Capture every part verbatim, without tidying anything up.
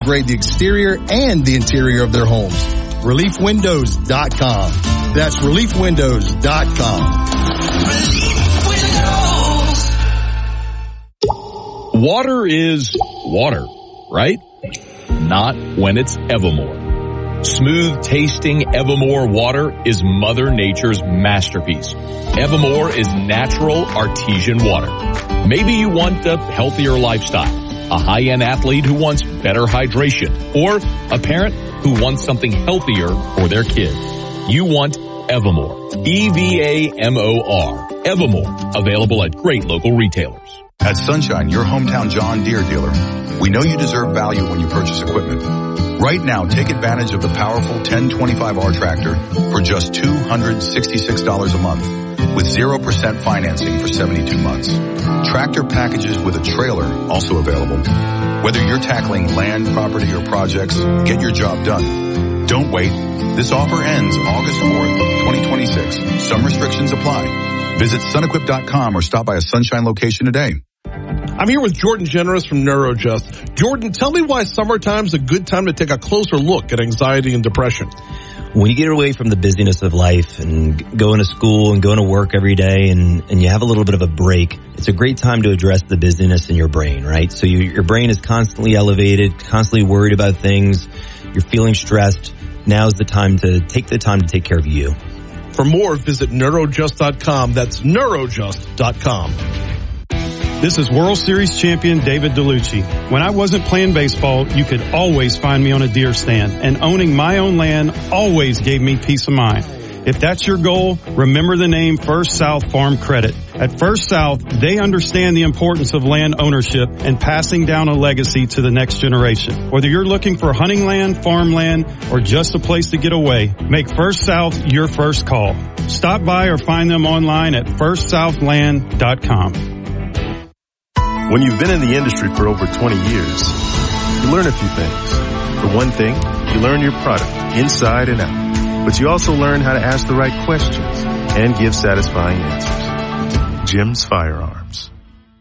upgrade the exterior and the interior of their homes. relief windows dot com. That's relief windows dot com. Relief Windows. Water is water, right? Not when it's Evermore. Smooth tasting Evermore water is Mother Nature's masterpiece. Evermore is natural artesian water. Maybe you want a healthier lifestyle, a high-end athlete who wants better hydration, or a parent who wants something healthier for their kid. You want Evermore. E V A M O R. Evermore. Available at great local retailers. At Sunshine, your hometown John Deere dealer, we know you deserve value when you purchase equipment. Right now, take advantage of the powerful ten twenty-five R tractor for just two hundred sixty-six dollars a month with zero percent financing for seventy-two months. Tractor packages with a trailer also available. Whether you're tackling land, property, or projects, get your job done. Don't wait. This offer ends August fourth, twenty twenty-six. Some restrictions apply. Visit sunequip dot com or stop by a Sunshine location today. I'm here with Jordan Generous from NeuroJust. Jordan, tell me why summertime's a good time to take a closer look at anxiety and depression. When you get away from the busyness of life and going to school and going to work every day and, and you have a little bit of a break, it's a great time to address the busyness in your brain, right? So you, your brain is constantly elevated, constantly worried about things. You're feeling stressed. Now's the time to take the time to take care of you. For more, visit neurojust dot com. That's neurojust dot com. This is World Series champion David DeLucci. When I wasn't playing baseball, you could always find me on a deer stand, and owning my own land always gave me peace of mind. If that's your goal, remember the name First South Farm Credit. At First South, they understand the importance of land ownership and passing down a legacy to the next generation. Whether you're looking for hunting land, farmland, or just a place to get away, make First South your first call. Stop by or find them online at first south land dot com. When you've been in the industry for over twenty years, you learn a few things. For one thing, you learn your product inside and out. But you also learn how to ask the right questions and give satisfying answers. Jim's Firearms.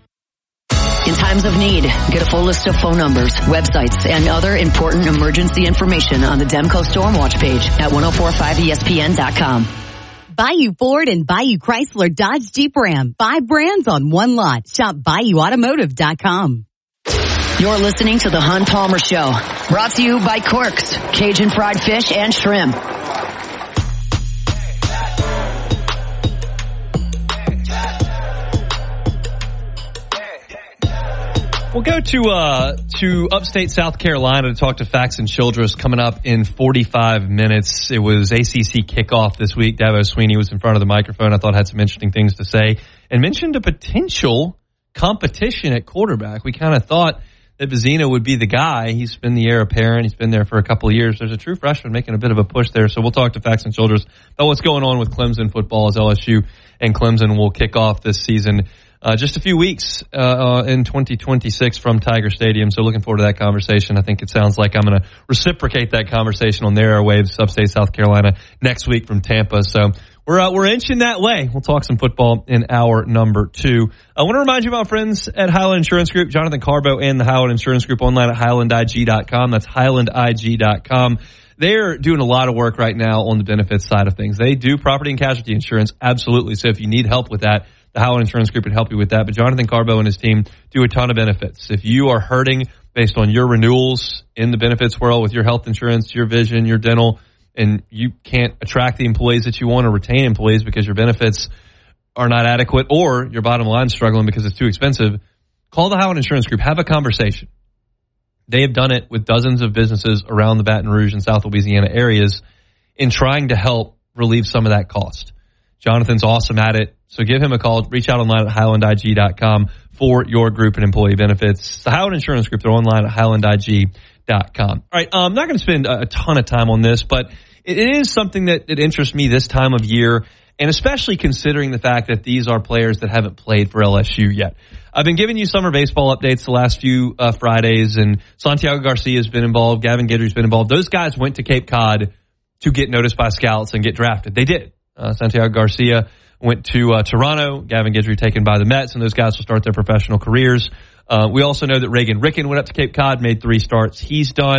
In times of need, get a full list of phone numbers, websites, and other important emergency information on the Demco Stormwatch page at ten forty-five E S P N dot com. Bayou Ford and Bayou Chrysler Dodge Jeep Ram. Five brands on one lot. Shop bayou automotive dot com. You're listening to The Hun Palmer Show. Brought to you by Quirks, Cajun Fried Fish and Shrimp. We'll go to uh to upstate South Carolina to talk to Faxon Childress coming up in forty-five minutes. It was A C C kickoff this week. Dabo Sweeney was in front of the microphone. I thought had some interesting things to say and mentioned a potential competition at quarterback. We kind of thought that Vizina would be the guy. He's been the heir apparent. He's been there for a couple of years. There's a true freshman making a bit of a push there. So we'll talk to Faxon Childress about what's going on with Clemson football as L S U and Clemson will kick off this season. Uh, just a few weeks uh, uh, in twenty twenty-six from Tiger Stadium, so looking forward to that conversation. I think it sounds like I'm going to reciprocate that conversation on their airwaves, upstate South Carolina, next week from Tampa. So we're uh, we're inching that way. We'll talk some football in hour number two. I want to remind you about our friends at Highland Insurance Group, Jonathan Carbo and the Highland Insurance Group online at highland I G dot com. That's highland I G dot com. They're doing a lot of work right now on the benefits side of things. They do property and casualty insurance, absolutely. So if you need help with that, the Howard Insurance Group can help you with that. But Jonathan Carbo and his team do a ton of benefits. If you are hurting based on your renewals in the benefits world with your health insurance, your vision, your dental, and you can't attract the employees that you want to retain employees because your benefits are not adequate or your bottom line is struggling because it's too expensive, call the Howard Insurance Group. Have a conversation. They have done it with dozens of businesses around the Baton Rouge and South Louisiana areas in trying to help relieve some of that cost. Jonathan's awesome at it. So give him a call. Reach out online at highland I G dot com for your group and employee benefits. The Howard Insurance Group, they're online at highland I G dot com. All right, I'm not going to spend a ton of time on this, but it is something that, that interests me this time of year, and especially considering the fact that these are players that haven't played for L S U yet. I've been giving you summer baseball updates the last few uh, Fridays, and Santiago Garcia has been involved. Gavin Guidry's been involved. Those guys went to Cape Cod to get noticed by scouts and get drafted. They did. Uh, Santiago Garcia went to uh, Toronto. Gavin Guidry taken by the Mets, and those guys will start their professional careers. Uh, we also know that Reagan Ricken went up to Cape Cod, made three starts. He's done.